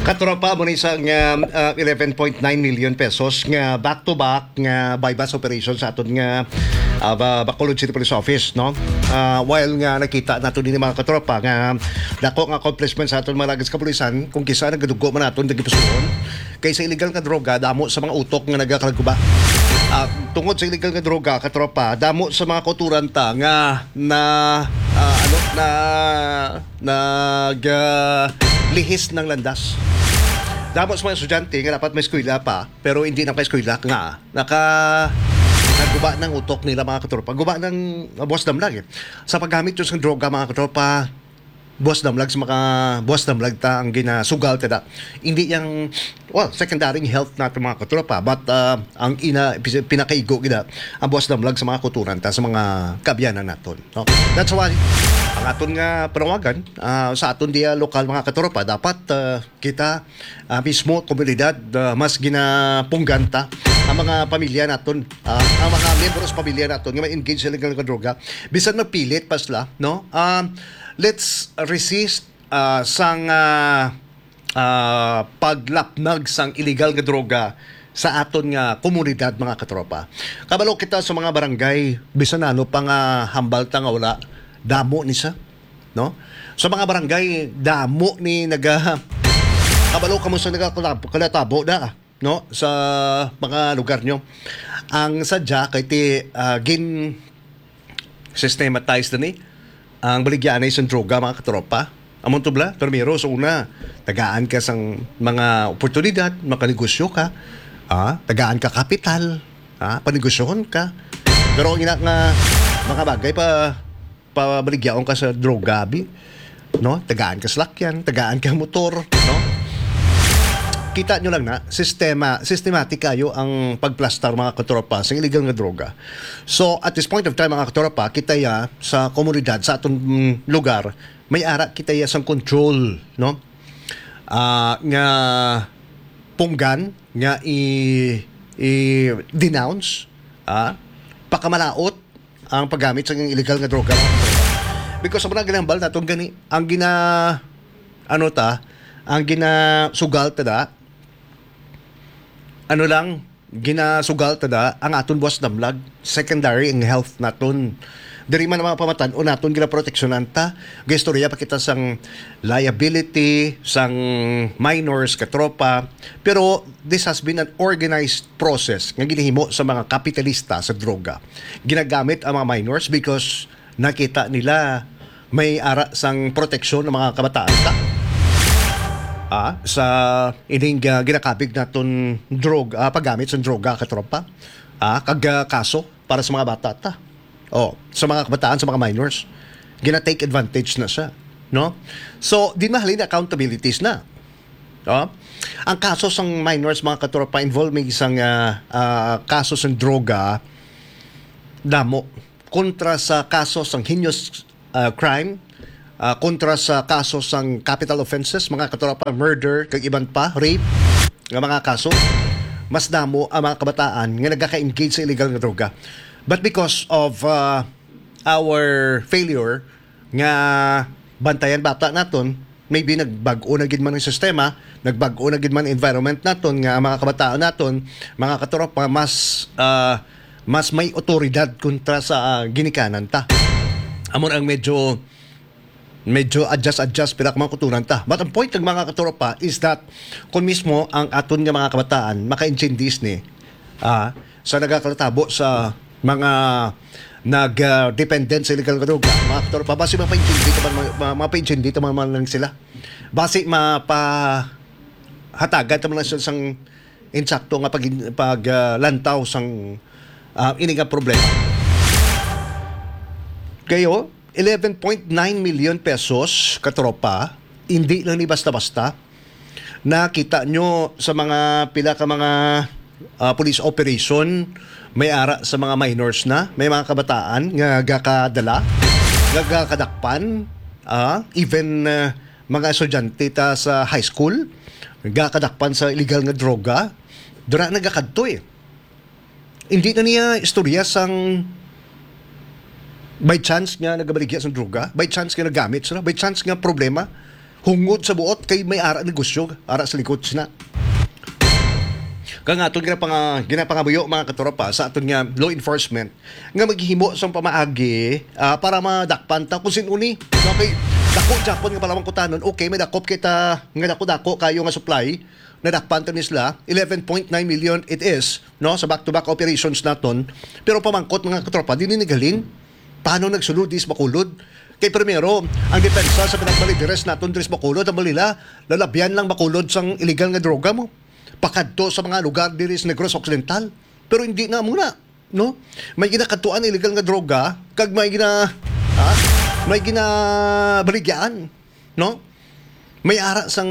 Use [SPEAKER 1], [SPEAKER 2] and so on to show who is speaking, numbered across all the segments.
[SPEAKER 1] Katropa mo ni isang 11.9 million pesos nga back-to-back nga bypass operation sa aton nga Bacolod City Police Office, no? While nga nakita nato din mga katropa nga dako nga accomplishment sa aton mga lagas kapulisan kung kisa nagadugo man naton dagipasuon kaysa illegal nga droga damo sa mga utok nga nagakalagkuba. Tungod sa illegal nga droga katropa damo sa mga kuturanta nga lihis ng landas. Damo sa mga estudyante nga dapat may eskwela pa pero hindi na pa eskwela nga nagguba ng utok nila mga katropa. Guba ng boss damlag sa paggamit yun sa droga mga katropa. Boss damlag sa mga boss damlag ta ang ginasugal tada. Hindi yung secondary health natin mga katropa but ang pinakaigo gida ang boss damlag sa mga kuturan ta sa mga kabyanan naton, no? That's why ang aton nga panawagan sa aton dia lokal mga katropa dapat kita mismo komunidad mas ginapungganta ang mga pamilya naton, ang mga membros pamilya naton nga ma-engage sa legal nga droga bisan mapilit pasla, no? Let's resist sang paglapnag sang illegal nga droga sa aton nga komunidad mga katropa. Kabalo kita sa mga barangay bisan ano pa nga hambal ta nga wala damo ni sa, no? Sa mga barangay damo ni kabalo kamo sa nagakulatabo da, no? Sa mga lugar nyo. Ang sadya kay ti gin systematized ni ang baligyan ay isang droga mga katropa. Amon tubla, termiro, so una, tagaan ka sang mga oportunidad, makanegosyo ka, tagaan ka kapital, panegosyohon ka. Pero ang ina nga mga bagay pabaligyaon ka sa droga, no? Tagaan ka salakyan, tagaan ka motor, no? Kita nyo lang na, systematic kayo ang pagplastar mga katropa sa illegal nga droga. So, at this point of time mga katropa, kita ya sa komunidad, sa atong lugar, may ara kita ya sang control, no? Nga punggan, nga i-denounce, pakamalaot ang paggamit sa illegal nga droga. Because sa mga ginambal na itong gani, ang ginasugal tada, ginasugal tada ang aton boss damlag secondary ang health naton diri man ang mga pamatan o naton ginaproteksyonan ta gistorya pa kita sang liability sang minors katropa pero this has been an organized process nga ginahimo sa mga kapitalista sa droga. Ginagamit ang mga minors because nakita nila may ara sang proteksyon ng mga kabataan ta. Sa ining ginakabig naton paggamit sa droga katropa kaso para sa mga bata ta sa mga kabataan, sa mga minors gina-take advantage na siya, no? So di mahalin accountabilities na ang kaso sang minors mga katropa involving isang kaso sang droga damo kontra sa kaso sang heinous crime kontra sa kaso sang capital offenses, mga katropa, murder, kag iban pa, rape, nga mga kaso, mas damo ang mga kabataan nga nagka-engage sa illegal nga droga. But because of our failure nga bantayan bata naton, maybe nagbag-o na gid man ang sistema, nagbag-o na gid man environment naton nga mga kabataan naton, mga katropa, mas may otoridad kontra sa ginikanan ta. Amon ang medyo adjust pila mga kuturan ta. But ang point ng mga katropa is that kung mismo ang aton nga mga kabataan maka-intindis ni sa nagakalatabo sa mga nag-dependent sa illegal droga, mga katropa, basi mapaintindi man lang sila. Basi mapahatagan naman lang sang insakto nga paglantaw sang ini nga problema. Kayo 11.9 million pesos katropa, hindi lang ni basta-basta. Nakita nyo sa mga pila ka mga police operation, may ara sa mga minors na, may mga kabataan nga gakadala, gagakadakpan, even mga estudyante ta sa high school, gakadakpan sa illegal nga droga, dura nagakadto Hindi na niya istorya sang by chance nga nagabaligya sa droga, by chance nga nagamit sila, by chance nga problema hungod sa buot kay may ara negosyo, ara sa likod sina. Kaya nga aton ginapangabuyo mga katropa sa aton nga law enforcement nga maghihimo sa pamaagi para madakpan ta kung sinuni. Okay, dako Japon nga palamang kutanon, okay, may dakop kita nga dako kayo nga supply na dakpan ta nisla 11.9 million it is no sa back-to-back operations naton, pero pamangkot mga katropa dinhi galing paano nagsulod dis makulod. Kay primero, ang depensa sa pinagbalidires naton dis makulod ang balila lalabyan lang makulod sang illegal nga droga mo pakadto sa mga lugar diri sa Negros Occidental. Pero hindi na muna, no? May ginakatuan illegal nga droga kag may baligyan, no? May ara sang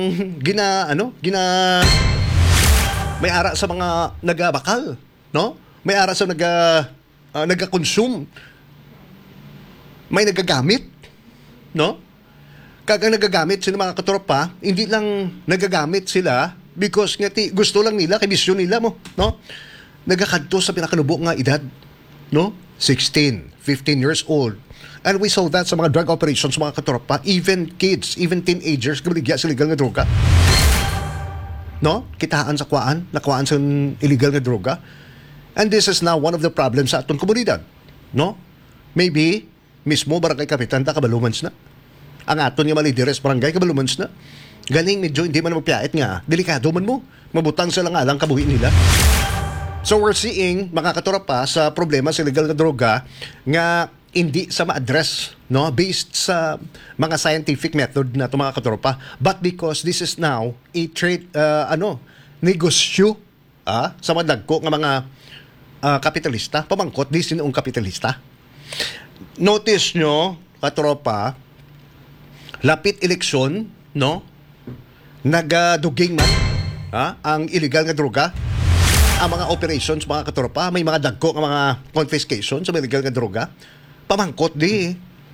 [SPEAKER 1] may ara sa mga nagabakal, no? May ara sa naga-consume. May nagagamit, no? Kag ang nagagamit sila mga katropa, hindi lang nagagamit sila because nga gusto lang nila, kay misyon nila mo, no? Nagakadto sa pinakanubo nga edad, no? 16, 15 years old. And we saw that sa mga drug operations, mga katropa, even kids, even teenagers, kabaligya sa illegal nga droga. No? Kitaan sa nakuhaan sa illegal nga droga. And this is now one of the problems sa atong komunidad, no? Maybe, mismo barangay kapitan ta kabalumans na. Ang aton nga malideres barangay kabalumans na. Galing medyo hindi man magpiyait nga. Delikado man mo. Mabutang sila nga lang kabuhi nila. So we're seeing mga katropa sa problema sa illegal na droga nga hindi sa ma-address, no, based sa mga scientific method na ito mga katropa, but because this is now a trade negosyo sa mga dagko nga mga kapitalista, pamangkot di sinuong kapitalista. Notice nyo katropa, lapit eleksyon, no, nagaduging man ang illegal nga droga, ang mga operations mga katropa, may mga dagko nga mga confiscation sa illegal nga droga, pamangkot di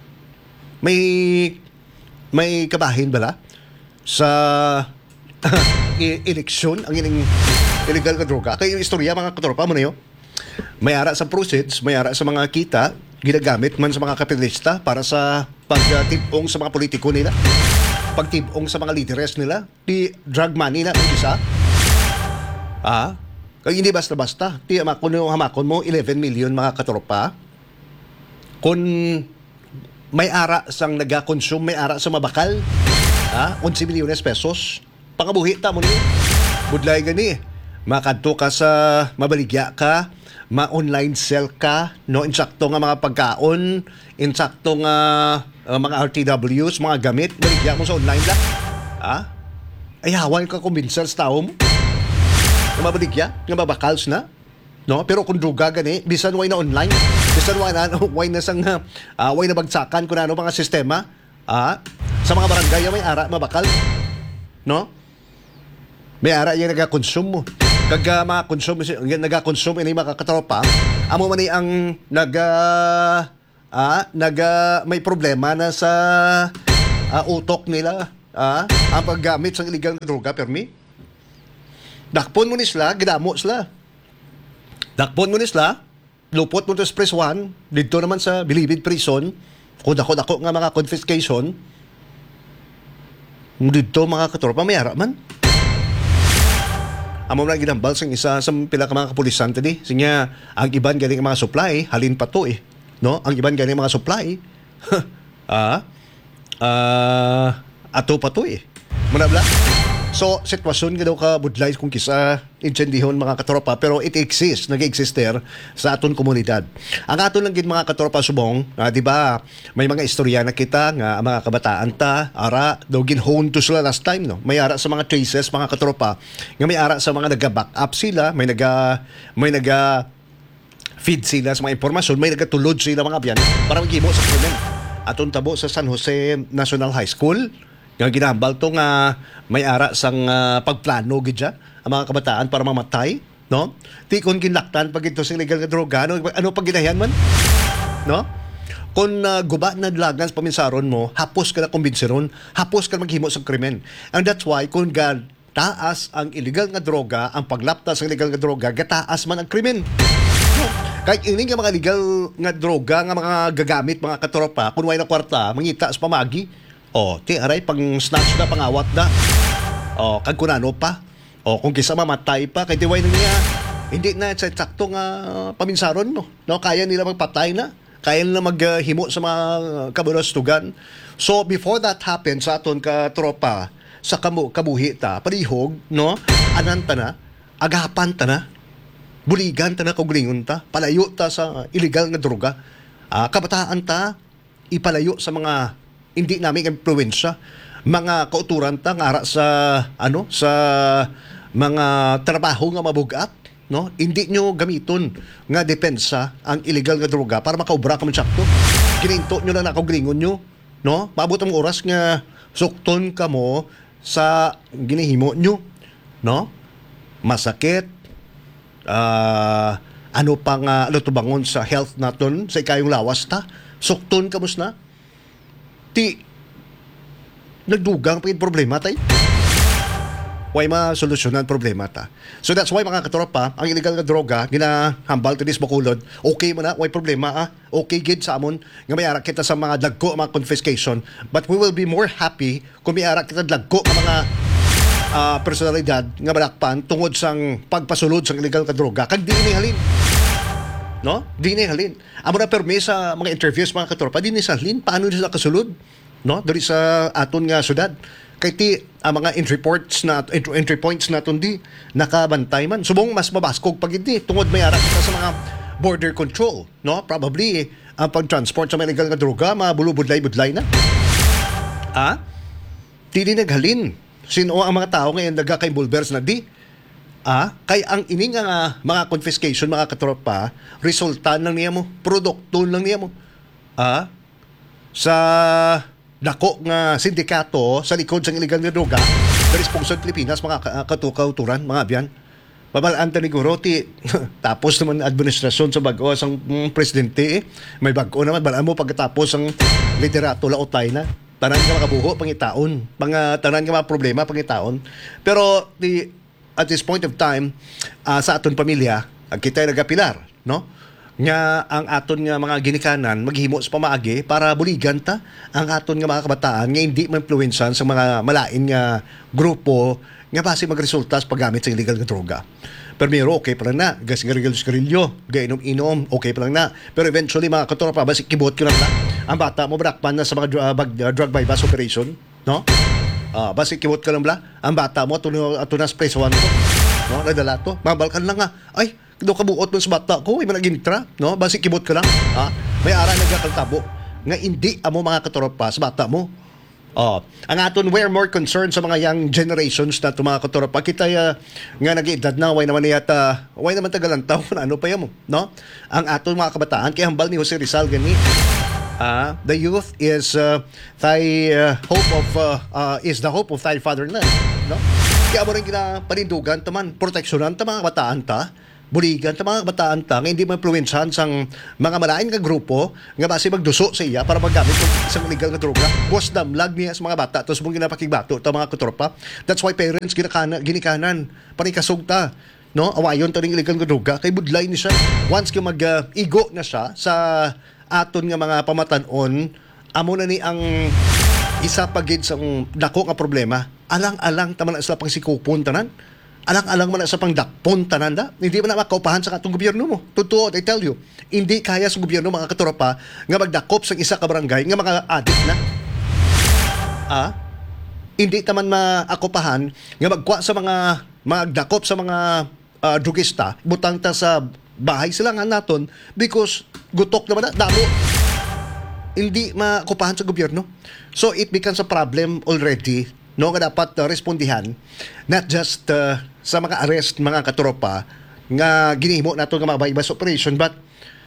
[SPEAKER 1] may kabahin bala sa eleksyon ang ining illegal nga droga. Kaya yung istorya mga katropa mo na yun, may ara sa proceeds, may ara sa mga kita ginagamit man sa mga kapitalista para sa pagtibong sa mga politiko nila, pagtibong sa mga leaders nila, di drug money na ang isa. Kaya hindi basta-basta. Di hamakon mo 11 million mga katropa. Kung may ara sang naga-consume, may ara sa mabakal, 11 milyones pesos, pangabuhi ta mo ni. Budlay gani. Makadto ka sa mabaligya ka, ma-online sell ka, no, insakto nga mga pagkaon, insakto nga mga RTWs, mga gamit, baligya mo sa online lang. Ay hawan ka kumbinser sa tao mo. Nga mabaligya, nga mabakals na. No, pero kung druga gani, bisan way na online, bisan way na sang way na bagsakan kun ano mga sistema, sa mga barangay may ara mabakal. No? May ara yung naga-consume mo. Kag mga naga-consume ini mga katropa, amo man ni ang may problema na sa utok nila, ang paggamit sa illegal na droga permi. Dakpon mo ni sila, gidamo sila. Dakpon mo ni sila, lupot mo to sa Press 1, dito naman sa Bilibid Prison, kung dako nga mga confiscation, dito mga katropa, may ara man. Amo na ginambal sa isa sa pila ka mga kapulisan tadi. Sinya, ang iban galing mga supply, halin pa to no? Ang iban galing mga supply, ato pa to Muna bla. So, sitwasyon ka daw ka budlay kung kisa intsendihon mga katropa, pero it exists, nag-exister sa aton komunidad. Ang aton lang gid mga katropa subong, di ba, may mga istorya na kita nga mga kabataan ta, ara, daw ginhone to sila last time, no? May ara sa mga traces, mga katropa, nga may ara sa mga naga-back up sila, may naga feed sila sa mga impormasyon, may nagatulod sila mga biyan para maghibo sa krimen. Aton tabo sa San Jose National High School, nga ginambal to nga may ara sang pagplano gidya ang mga kabataan para mamatay, no? Ti kon ginlaktan pag ito sa illegal nga droga, ano pag ginayan man, no? Kung guba na lagan sa paminsaron mo, hapos ka na kumbinsiron, hapos ka maghimo sa krimen. And that's why kung taas ang illegal nga droga, ang paglapta sa illegal nga droga, gataas man ang krimen. No? Kahit ini nga mga legal nga droga nga mga gagamit mga katropa, kung way na kwarta, mangita sa pamagi, Ti aray pang snatch na pangawat na. Kag kunano pa. Kung kisa mamatay pa kay diway niya hindi na sa sakto nga paminsaron no. No, kaya nila magpatay na. Kaya nila maghimo sa mga kaburastugan. So before that happens sa aton ka tropa sa kabuhi ta, palihog, no? Ananta na, agapan ta na, buligan ta na kuglingon ta, palayo ta sa illegal nga droga. Kabataan ta, ipalayo sa mga hindi namin impluwensya, mga kauturan ta nga ara sa sa mga trabaho nga mabugat, no? Hindi nyo gamiton nga depensa ang illegal nga droga para makaubra ka man sakto. Gininto nyo na nakaglingon nyo, no? Maabot ang oras nga sukton ka mo sa ginihimo nyo, no? Masakit, ano pang lutubangon sa health naton sa ikayong lawas ta, sukton ka mus na, ti nagdugang pa yung problema tayo. Why masolusyonan problema ta. So that's why mga katropa, ang illegal nga droga, ginahambal to this Bacolod, okay mo na, why problema okay gid sa amon, nga may arak kita sa mga dagko, mga confiscation, but we will be more happy kung may arak kita dagko ang mga personalidad nga balakpan tungod sang pagpasulod sang illegal nga droga, kag di ini halin. No? Di ni halin. Amo na permi sa mga interviews mga katropa, di ni halin, paano nila kasulod? No? Dari sa aton nga syudad. Kay ti ang mga entry points naton di nakabantay man subong mas mabaskog pag hindi tungod may arak sa mga border control, no? Probably ang pag-transport sa mga illegal nga droga mabulubudlay-budlay na. Di naghalin sino ang mga tao ngayon nagakay bulbers na di kay ang ini nga mga confiscation mga katropa resulta lang niya mo, produkto lang niya mo sa dako nga sindikato sa likod sa illegal nga droga sa Responsyon Pilipinas, mga kauturan, mga abyan. Babalaan ta ni Guroti, tapos naman administrasyon sa bago sang presidente, may bago naman, balaan mo pagkatapos ang literato laotay na. Tanan ka makabuho, pangitaon. Tanan ka mga problema, pangitaon. Pero at this point of time, sa aton pamilya, kita nagapilar, no? Nga ang aton nga mga ginikanan maghimo sa pamaagi para buligan ta ang aton nga mga kabataan nga hindi ma-influensan sa mga malain nga grupo nga base magresulta sa paggamit sa illegal nga droga. Pero okay pa lang na, gasigarilyo, gainom-inom, okay pa lang na. Pero eventually mga katropa, basi kibot ko lang na. Ang bata mo brakpan na sa mga drug bypass operation, no? Basi kibot ka lang bla. Ang bata mo ato na presoan ko, no? Nadala to, mabalkan lang nga. Ay, do kabuot mo sa bata ko, iba naginitra, no? Basi kibot ka lang, may ara nagkakaltabo nga hindi amo mga katropa sa bata mo. Ang aton we're more concerned sa mga young generations na mga katropa. Kita nga nag-edad na, way naman tagalantaw, ano pa yan mo, no? Ang aton mga kabataan, kaya hambal ni Jose Rizal gani, the youth is is the hope of thy fatherland, no? Kaya mo rin panindugan taman, proteksyonan ta mga kabataan ta, buligan ta mga kabataan ta nga hindi ma-influensyahan sang mga malain nga grupo nga base magduso sa iya para maggamit ng isang legal nga droga. Buwas damlag niya sa mga bata tapos mong ginapakigbato ta mga katropa. That's why parents ginikanan panikasog ta, no? Awayon ta ning illegal nga droga kay budlay ni siya. Once ka mag-igo na siya sa aton nga mga pamatanon, amo na ni ang isa pagid sa dako nga problema. Alang-alang taman sa pangsikupon tanan. Alang-alang man sa pangdakpon tanan da. Hindi man na makaupahan sa katong gobyerno mo. Totoo, I tell you. Hindi kaya sa gobyerno mga katropa nga magdakop sa isa ka barangay nga mga adik na. Hindi taman maakopahan nga magkwa sa mga magdakop sa mga drugista, butang ta sa bahay sila nga naton because gutok naman na damo. Hindi maakopahan sa gobyerno. So it becomes a problem already, no, nga dapat respondihan not just sa mga arrest mga katropa nga ginihimo nato nga mga bypass operation but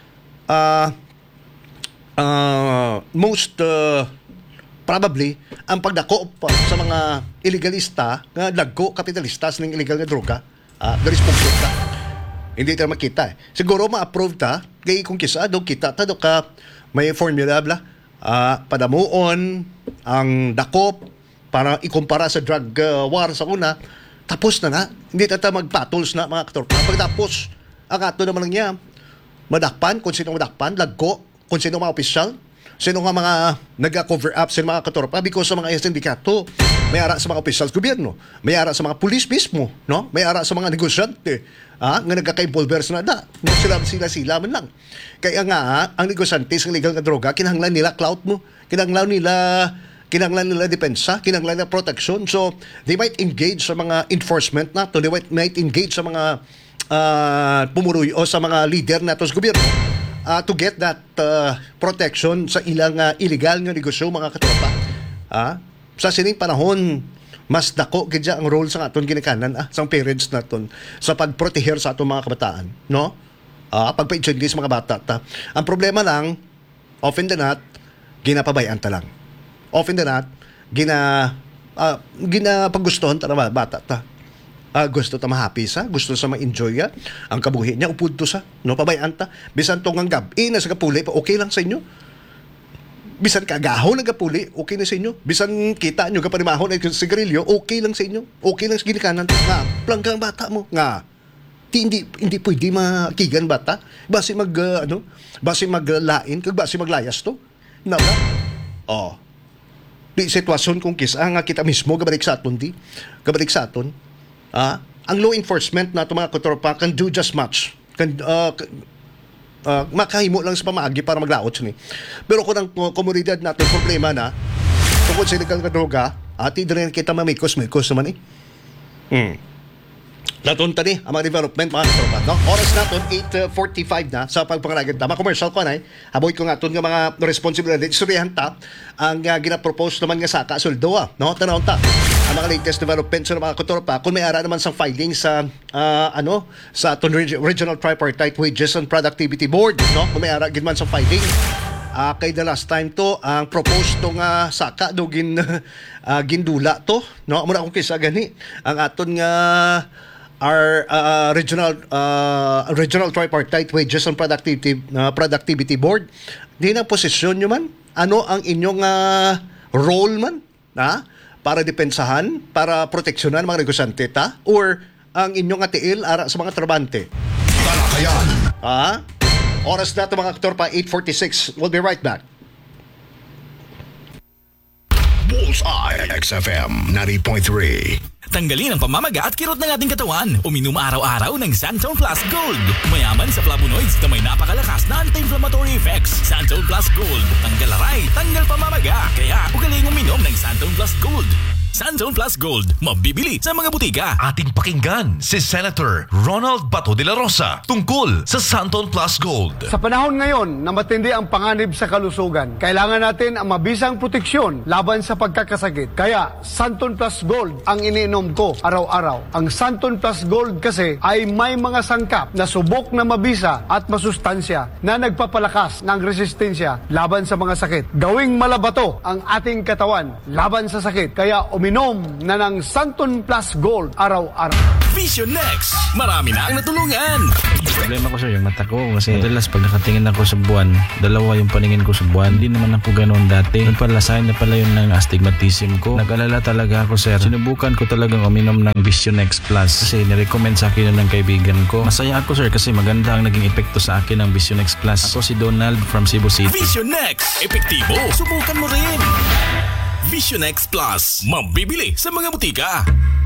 [SPEAKER 1] most probably ang pagdako sa mga illegalista nga dagko kapitalista sa illegal nga droga dari sponsor ta hindi ta makita siguro ma-approve ta kay kung kisa do kita ta do ka may formula bla padamuon ang dakop para ikumpara sa drug war sa una, tapos na hindi tata magpatuls na mga katropa. Pagtapos, ang ato naman lang niya, madakpan, kung sino madakpan, lagko, kung sino mga opisyal, Sino nga mga nag-cover up sa mga katropa because sa mga sindikato, may ara sa mga opisyal gobyerno, may ara sa mga pulis mismo, no? May ara sa mga negosyante, nga nagkaka-involver sa nada. No, sila man lang. Kaya nga, ang negosyante sa illegal na droga, kinahanglan nila clout mo, kinahanglan nila depensa, kinahanglan nila protection. So, they might engage sa mga enforcement nato, they might engage sa mga pumuruy o sa mga leader nato sa gobyerno to get that protection sa ilang illegal nga negosyo, mga katropa. Sa sining panahon, mas dako gid ang role sa aton ginikanan sa parents naton sa pagproteher sa atong mga kabataan, no? Pagpa-educate sa mga bata ta. Ang problema lang, often than not, ginapabayaan ta lang. Often than not, ginapaggustuhan ta na bata ta. Gusto ta ma-happy sa, gusto sa ma-enjoy ya, ang kabuhi niya upod to sa, no, pabayaan ta. Bisan tong ang gabi na sa kapuli, okay lang sa inyo. Bisan kagahon na kapuli, okay na sa inyo. Bisan kita nyo kapanimahon ay sigarilyo, okay lang sa inyo. Okay lang sa ginikanan. Nga, planggang bata mo. Nga, hindi pwede makigan bata. Basi maglain, basi maglayas to. Na ba? Di sitwasyon kung kisa nga kita mismo, gabalik sa aton di. Gabalik sa aton. Ang law enforcement na itong mga katropa can do just much. Makahimo lang sa pamaagi para maglaot siya ni. Pero kung ang komunidad natin problema na tungkol sa illegal na droga, ati din kita mamikos-mikos naman Natunta ni ang mga development, mga katropa, no? Oras naton 8:45 na sa pagpangalagad tama commercial ko na haboy ko nga nga mga responsibilidad istoryahan ta ang ginapropose naman nga saka suldo no? Tanaw ta ang mga latest developments ng mga katropa kung may ara naman sang filing sa sa aton Regional Tripartite Wages and Productivity Board, no? Kung may ara gid man sang filing kay the last time to ang proposed to nga saka do gindula to, no? Muna akong kisa gani ang aton nga our Regional Tripartite Wages and Productivity Board. Di na posisyon nyo man. Ano ang inyong role man para depensahan, para proteksyonan mga negosyante ta? Or ang inyong atiil ara sa mga trabante?
[SPEAKER 2] Talakayan.
[SPEAKER 1] Oras na ito mga aktor pa, 8:46. We'll be right back.
[SPEAKER 2] Bullseye XFM 90.3.
[SPEAKER 3] Tanggalin ang pamamaga at kirot ng ating katawan. Uminom araw-araw ng Santone Plus Gold. Mayaman sa flavonoids na may napakalakas na anti-inflammatory effects. Santone Plus Gold. Tanggal aray, tanggal pamamaga. Kaya ugaling uminom ng Santone Plus Gold. Santone Plus Gold. Mabibili sa mga butika.
[SPEAKER 4] Ating pakinggan si Senator Ronald Bato de la Rosa tungkol sa Santone Plus Gold.
[SPEAKER 5] Sa panahon ngayon na matindi ang panganib sa kalusugan, kailangan natin ang mabisang proteksyon laban sa pagkakasakit. Kaya Santone Plus Gold ang iniinom ko araw-araw. Ang Santone Plus Gold kasi ay may mga sangkap na subok na mabisa at masustansya na nagpapalakas ng resistensya laban sa mga sakit. Gawing malabato ang ating katawan laban sa sakit. Kaya uminom na ng Santone Plus Gold araw-araw.
[SPEAKER 3] Vision Next. Marami na ang natulungan.
[SPEAKER 6] Problema ko sir, yung mata ko. Kasi madalas pag nakatingin ako sa buwan, dalawa yung paningin ko sa buwan. Hindi naman ako ganoon dati. Yung pala, sign na pala yun ng astigmatism ko. Nag-alala talaga ako sir. Sinubukan ko talagang uminom ng Vision Next Plus. Kasi nirecommend sa akin yun ng kaibigan ko. Masaya ako sir kasi maganda ang naging epekto sa akin ng Vision Next Plus. Ako si Donald from Cebu City.
[SPEAKER 3] Vision Next. Epektibo. Subukan mo rin. Vision X Plus. Mabibili sa mga butika.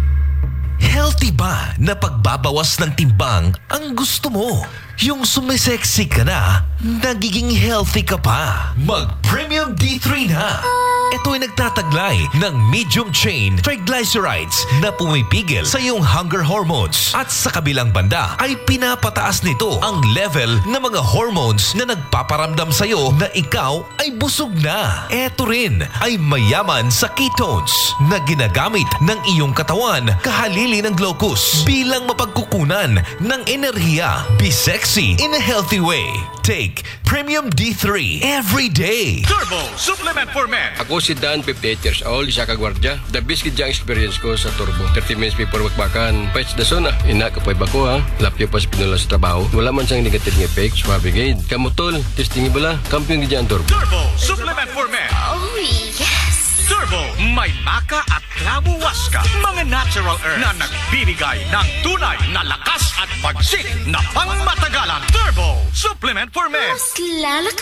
[SPEAKER 4] Healthy ba na pagbabawas ng timbang ang gusto mo? Yung sumisexy ka na, nagiging healthy ka pa. Mag-Premium D3 na. Ito ay nagtataglay ng medium chain triglycerides na pumipigil sa iyong hunger hormones. At sa kabilang banda ay pinapataas nito ang level ng mga hormones na nagpaparamdam sa iyo na ikaw ay busog na. Ito rin ay mayaman sa ketones na ginagamit ng iyong katawan kahalili ng glucose bilang mapagkukunan ng enerhiya. Be sexy in a healthy way. Take Premium D3 every day.
[SPEAKER 7] Turbo Supplement for Men. Ako si Dan, 58 years old, isa ka gwardya. The best gid ang experience ko sa Turbo. 30 minutes before magbakan, pwede da zona. Ina kapoy ba ko ha? Lapyo pa sa pinula sa trabaho. Wala man siyang negative effects. Mabigay. Kamutol, testing ibala. Kampiyon gid ang Turbo.
[SPEAKER 8] Turbo Supplement for Men.
[SPEAKER 9] Oh, yes!
[SPEAKER 8] Turbo, may maca at clavo waska. Mga natural earth na nagbibigay ng tunay na lakas at pagsik na pangmatagalan. Turbo Supplement for Men.
[SPEAKER 9] Mas lalakas ka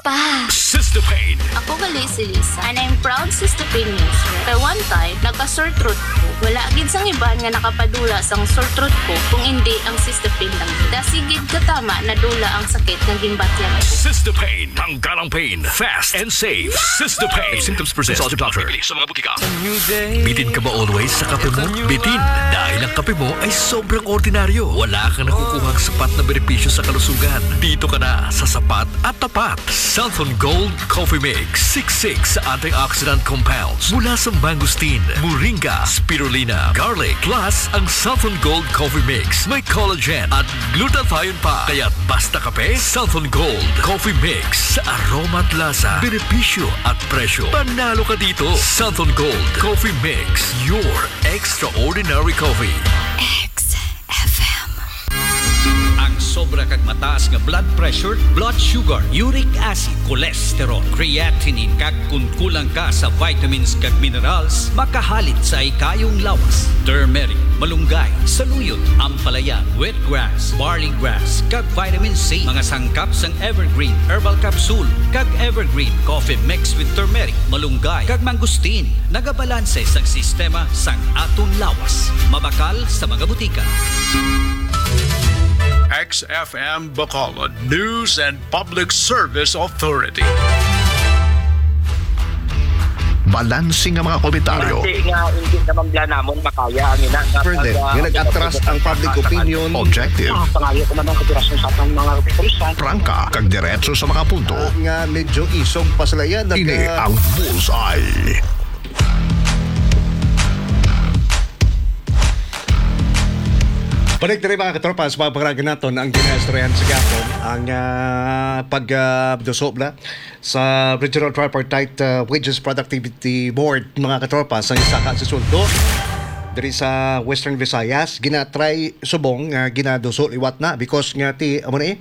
[SPEAKER 9] Pa!
[SPEAKER 8] Sister Pain.
[SPEAKER 9] Ako gali si Lisa and I'm proud Sister Pain user. Kaya one time, nagka-sore throat ko. Wala agad sang iban nga nakapadula sang sore throat ko kung hindi ang Sister Pain lang. Dasigid katama na dula ang sakit ng gimbatyan ko.
[SPEAKER 8] Sister Pain. Tanggal ang pain. Fast and safe. Sister Pain. If symptoms persist, consult your doctor. Sa mga butika.
[SPEAKER 4] Bitin ka ba always sa kape mo? Bitin. Dahil ang kape mo ay sobrang ordinaryo. Wala kang nakukuhang sapat na benepisyo sa kalusugan. Dito ka na sa sapat at tapat. Southern Gold Coffee Mix. 66 antioxidant compounds mula sa mangosteen, moringa, spirulina, garlic. Plus, ang Southern Gold Coffee Mix may collagen at glutathione pa. Kaya't basta kape, Southern Gold Coffee Mix. Sa aroma at lasa, benepisyo at presyo. Panalo ka dito. Southern Gold Coffee Mix. Your extraordinary coffee.
[SPEAKER 9] XFM.
[SPEAKER 10] Ang sobra kag mataas nga blood pressure, blood sugar, uric acid, cholesterol, creatinine kag kung kulang ka sa vitamins kag minerals, makahalit sa ikayong lawas. Turmeric, malunggay, saluyot, ampalaya, wheatgrass, barley grass, kag vitamin C, mga sangkap sang evergreen herbal capsule, kag evergreen coffee mixed with turmeric, malunggay, kag mangosteen, nagabalanse sang sistema sang atong lawas. Mabakal sa mga butika.
[SPEAKER 8] XFM Bacolod News and Public Service Authority.
[SPEAKER 2] Balansing ang mga komentaryo.
[SPEAKER 11] Kasi nga, hindi naman bla namon makaya ang ina.
[SPEAKER 1] Further, yung nag-atras ang public opinion.
[SPEAKER 2] Objective.
[SPEAKER 11] Pangayo ko naman kapirasyon sa atong mga kapisan.
[SPEAKER 2] Prangka. Kag diretso sa mga punto.
[SPEAKER 1] Nga medyo isog pa sila yan.
[SPEAKER 2] Ini ang Bullseye.
[SPEAKER 1] Balik na rin mga katropa sa pagpagaragan natin ang ginastroyan sa Gapon ang pagdosobla sa Regional Tripartite Wages Productivity Board mga katropa sa isa ka sa suldo dari sa Western Visayas ginatry subong ginadosol iwat na because nga ti amo na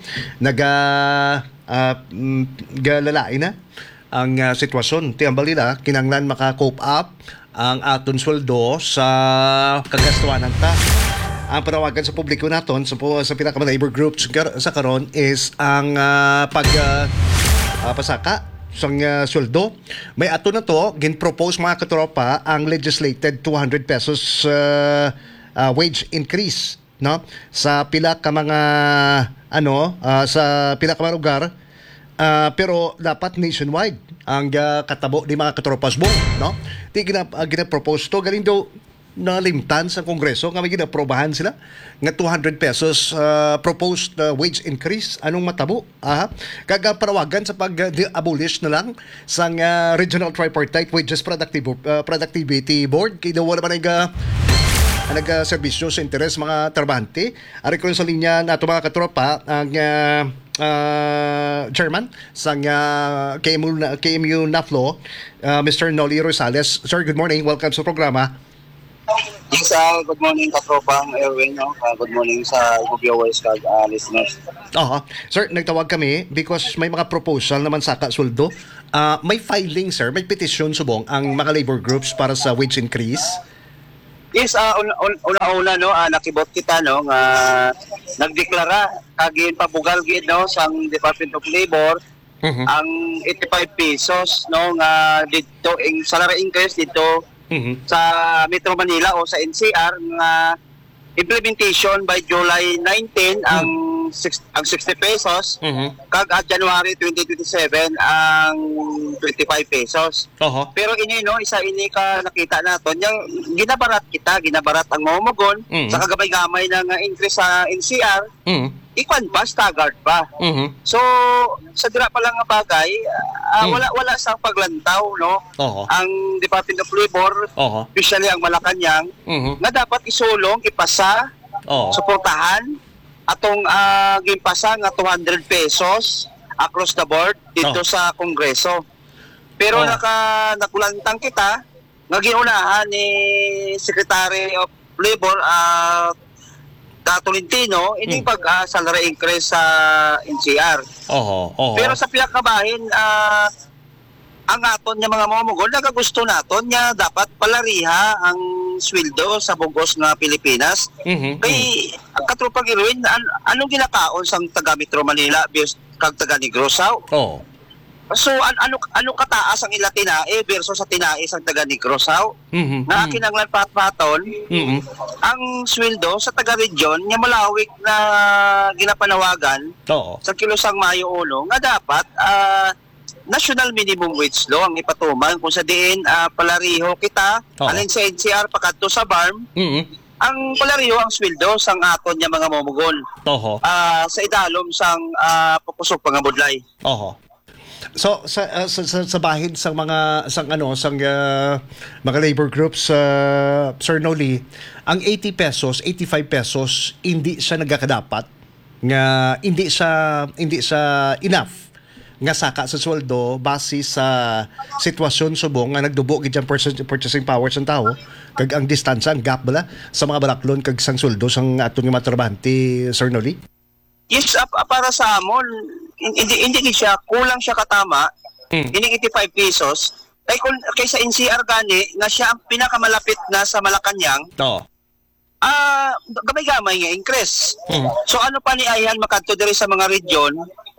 [SPEAKER 1] galalai na ang sitwasyon ti ambal nila kinanglan maka-cope up ang aton sweldo sa kagastuanan ta. Ang panawagan sa publiko naton sa pinaka labor groups sa karon is ang pasaka sang sweldo. May ato na to gin-propose mga katropa ang legislated 200 pesos wage increase no sa pila ka mga sa pila ka mga lugar pero dapat nationwide ang katabo di mga katropas mo no di gina-propose to galing daw nalimtan sa Kongreso nga may ginaprobahan sila nga 200 pesos proposed wage increase anong matabo kaga parawagan sa pag-abolish na lang sa Regional Tripartite Wages Productivity Board kaya daw wala ba nag-serbisyo sa interes mga trabahante ari ko sa linya nato mga katropa ang chairman sa KMU NAFLO Mr. Noli Rosales. Sir, good morning, welcome sa programa.
[SPEAKER 11] Yes, good morning katropang Erwin, no? Good morning sa viewers kag listeners.
[SPEAKER 1] Sir, nagtawag kami because may mga proposal naman sa kasuldo. May filing, sir, may petition subong ang mga labor groups para sa wage increase.
[SPEAKER 11] Yes, una-una no, nakibot kita no nga nagdeklara kagin pabugal gid no sang Department of Labor ang 85 pesos no nga dito ang salary increase dito sa Metro Manila o sa NCR nga implementation by July 19 ang 60 pesos kag at January 2027 ang 25 pesos. Pero ini no isa ini ka nakita naton yang ginabarat ang mamugon sa kagabay-gamay ng increase sa NCR ikwan pa staggered pa. So sa dira pa lang nga bagay wala sa paglantaw no ang Department of Labor especially ang Malacanang nga dapat isulong ipasa suportahan atong gimpasa nga 200 pesos across the board dito sa Kongreso. Pero nakulantang kita nga giunahan ni Secretary of Labor Tolentino ini pag salary increase sa NCR. Pero sa pinakabahin ang aton nga mga mamugol nagagusto naton nga dapat palariha ang sweldo sa bugos nga Pilipinas. Kay ang katropang Irwin anong ginakaon sang taga Metro Manila kag taga Negros South? So ano kataas ang ila tinae versus sa tinae sa taga Negros how? Na kinanglan patpaton ang sweldo sa taga region nya malawik na ginapanawagan
[SPEAKER 1] Oo.
[SPEAKER 11] sa kilosang Mayo 1 nga dapat national minimum wage law ang ipatuman kung sa diin palariho kita alin sa NCR pakadto sa BARM ang palariho ang sweldo sang aton nya mga momugon
[SPEAKER 1] Oho.
[SPEAKER 11] sa idalom sang pupusok pangabudlay.
[SPEAKER 1] Oho. So sa bahin sang mga mga labor groups Sir Noli, ang 80 pesos, 85 pesos hindi siya nagkakadapat nga hindi siya enough nga saka sa sweldo base sa sitwasyon subong nga nagdubo gid ang purchasing power sa tao kag ang distansya ang gap bala sa mga baraklon kag sang sweldo sang aton nga mga trabahante, Sir Noli.
[SPEAKER 11] Yes, para sa amon, hindi siya, kulang siya katama, ini 85 pesos, kay sa NCR gani, nga siya ang pinakamalapit na sa Malacanang,
[SPEAKER 1] Oo.
[SPEAKER 11] gamay-gamay nga increase. So ano pa ni Ayan makadto diri sa mga region,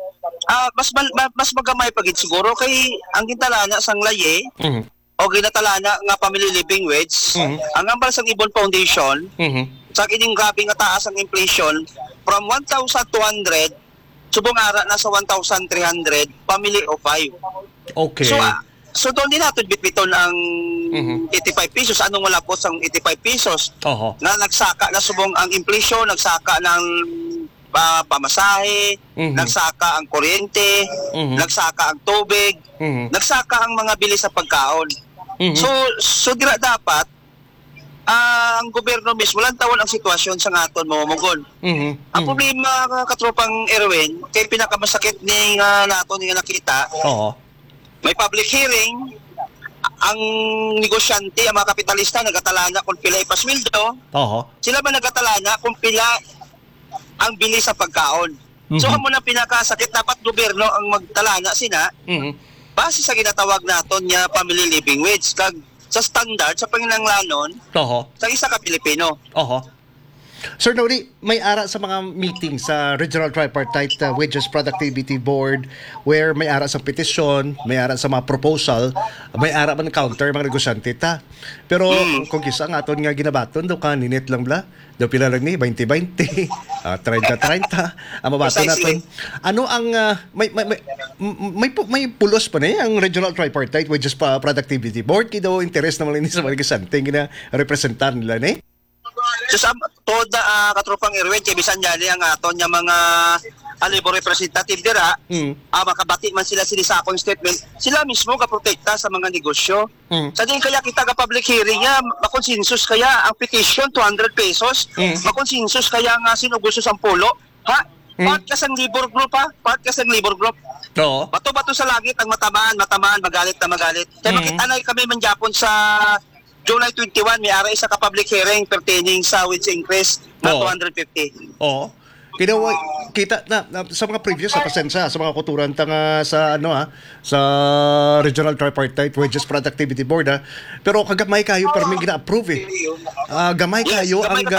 [SPEAKER 11] mas magamay pagid siguro kay ang gintalana sang laye, o ginatalana nga family living wage, ang ambal sang Ibon Foundation, sa kining grabe nga taas ang inflation, from 1,200 subong ara na sa 1,300 family of 5.
[SPEAKER 1] Okay.
[SPEAKER 11] So doon din natin bitbiton ang 85 pesos. Anong wala po sang 85 pesos?
[SPEAKER 1] Oho.
[SPEAKER 11] Na nagsaka na subong ang inflation, nagsaka ng pamasahe, nagsaka ang kuryente, nagsaka ang tubig, nagsaka ang mga bili sa pagkaon. So dira dapat ang gobyerno mismo lang tawon ang sitwasyon sa aton mamumugon. Ang problema katropang Erwin, kay pinakamasakit ni nato ni nakita.
[SPEAKER 1] Oo.
[SPEAKER 11] May public hearing, ang negosyante, ang mga kapitalista nagatalana kung pila ipasweldo.
[SPEAKER 1] Oo.
[SPEAKER 11] Sila ba nagatalana kung pila ang bili sa pagkaon? So amo na pinakasakit, dapat gobyerno ang magtalana sina base sa ginatawag naton nga family living wage kag sa standard sa panginanglanon
[SPEAKER 1] Oho.
[SPEAKER 11] sa isa ka Pilipino.
[SPEAKER 1] Oho. Sir Noli, may ara sa mga meeting sa Regional Tripartite Wages Productivity Board where may ara sa petisyon, may ara sa mga proposal, may ara man counter mga negosyante ta. Pero kung kisa nga aton nga ginabaton do kaninit lang bla, do pila lang ni 20-20, 30-30, ang mabaton naton. Ano ang may pulos pa na ang Regional Tripartite Wages Productivity Board kido interest naman ni sa mga negosyante nga representar nila ni.
[SPEAKER 11] So sa toda katropang Erwin, kay bisan yali ang aton nga mga labor representative dira, makabati man sila sa akong statement, sila mismo kaprotekta sa mga negosyo. Sa din kaya kita ka public hearing nga, makonsensus kaya ang petition 200 pesos, makonsensus kaya nga sino gusto sa pulo, ha? Part ka sang labor group ha? Part ka sang labor group.
[SPEAKER 1] Oo.
[SPEAKER 11] Bato-bato sa langit ang matamaan, magalit na magalit. Kaya makita na kami man Japon sa July 21, may ara isa ka public hearing pertaining sa wage increase na 250.
[SPEAKER 1] Oo. Kita na sa mga previous sa pasensya sa mga kuturan tanga sa sa Regional Tripartite Wages Productivity Board pero kagamay kayo pero may gina-approve gamay kayo ang